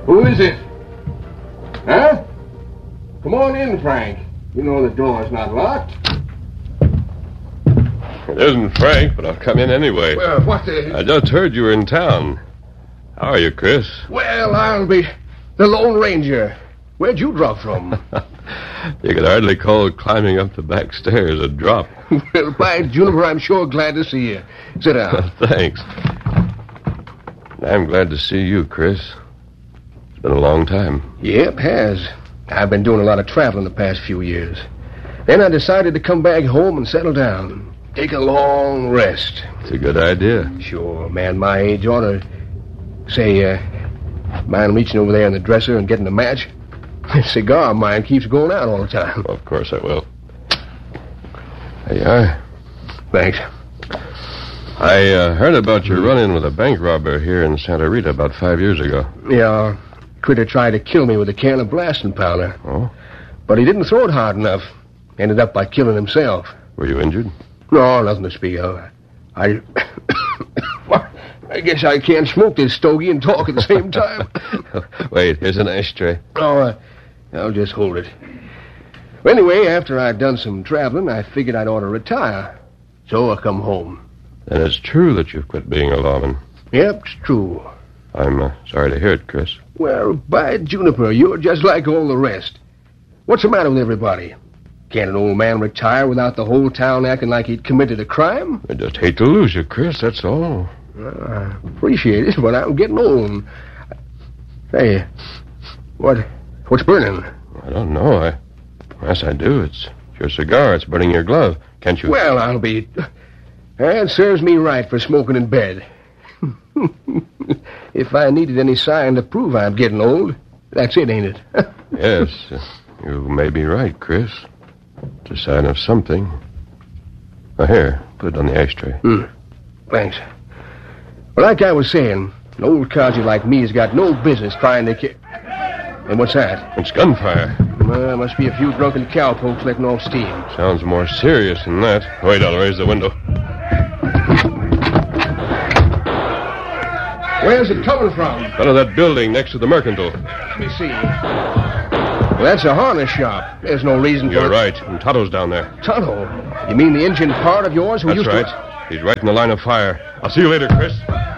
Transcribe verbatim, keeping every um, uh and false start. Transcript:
Who is it? Huh? Come on in, Frank. You know the door's not locked. It isn't Frank, but I'll come in anyway. Well, what the... I just heard you were in town. How are you, Chris? Well, I'll be the Lone Ranger. Where'd you drop from? You could hardly call climbing up the back stairs a drop. Well, by Juniper, I'm sure glad to see you. Sit down. Thanks. I'm glad to see you, Chris. It's been a long time. Yep, has. I've been doing a lot of traveling the past few years. Then I decided to come back home and settle down. Take a long rest. It's a good idea. Sure, a man my age ought to... Say, uh, mind reaching over there in the dresser and getting a match? The cigar of mine keeps going out all the time. Well, of course I will. There you are. Thanks. I uh, heard about your run-in with a bank robber here in Santa Rita about five years ago. Yeah, critter tried to kill me with a can of blasting powder. Oh? But he didn't throw it hard enough. Ended up by killing himself. Were you injured? No, nothing to speak of. I... I guess I can't smoke this stogie and talk at the same time. Wait, here's an ashtray. Oh, uh, I'll just hold it. Well, anyway, after I'd done some traveling, I figured I'd ought to retire. So I come home. And it's true that you've quit being a lawman. Yep, it's true. I'm uh, sorry to hear it, Chris. Well, by Juniper, you're just like all the rest. What's the matter with everybody? Can't an old man retire without the whole town acting like he'd committed a crime? I just hate to lose you, Chris, that's all. Well, I appreciate it, but I'm getting old. Hey, what, what's burning? I don't know. I, yes, I do. It's your cigar. It's burning your glove. Can't you... Well, I'll be... That serves me right for smoking in bed. If I needed any sign to prove I'm getting old, that's it, ain't it? Yes, you may be right, Chris. It's a sign of something. Oh, here, put it on the ashtray. Hmm. Thanks. Well, like I was saying, an old codger like me has got no business trying to ki... And what's that? It's gunfire. Uh, must be a few drunken cowpokes letting off steam. Sounds more serious than that. Wait, I'll raise the window. Where's it coming from? Out of that building next to the Mercantile. Let me see. Well, that's a harness shop. There's no reason for... You're right. And Tonto's down there. Tonto? You mean the engine part of yours who That's used right. to... He's right in the line of fire. I'll see you later, Chris.